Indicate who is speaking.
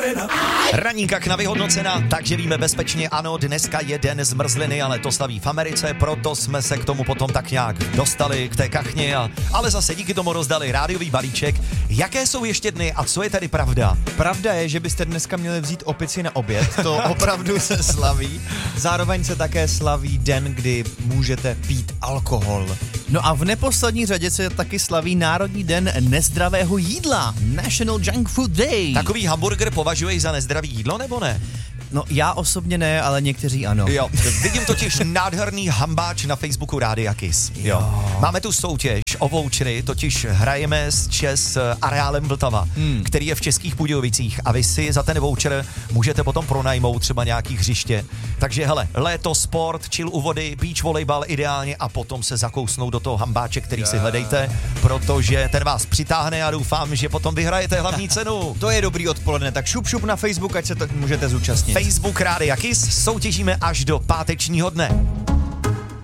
Speaker 1: Raníka na vyhodnocena, takže víme bezpečně, ano, dneska je den zmrzliny, ale to slaví v Americe, proto jsme se k tomu potom tak nějak dostali, k té kachně, ale zase díky tomu rozdali rádiový balíček. Jaké jsou ještě dny a co je tady pravda?
Speaker 2: Pravda je, že byste dneska měli vzít opici na oběd, to opravdu se slaví. Zároveň se také slaví den, kdy můžete pít alkohol. No a v neposlední řadě se taky slaví Národní den nezdravého jídla, National Junk Food Day.
Speaker 1: Takový hamburger považuješ za nezdravý jídlo, nebo ne?
Speaker 2: No já osobně ne, ale někteří ano.
Speaker 1: Jo, vidím totiž nádherný hambáč na Facebooku Rádia Kiss. Jo. Máme tu soutěž o vouchery, totiž hrajeme s ČES areálem Vltava, který je v Českých Budějovicích a vy si za ten voucher můžete potom pronajmout třeba nějaký hřiště. Takže hele, léto, sport, chill u vody, beach volejbal ideálně a potom se zakousnout do toho hambáče, který si hledejte, protože ten vás přitáhne a doufám, že potom vyhrajete hlavní cenu.
Speaker 2: To je dobrý odpoledne, tak šup na Facebook, ať se to můžete zúčastnit.
Speaker 1: Facebook Rádia Kiss soutěžíme až do pátečního dne.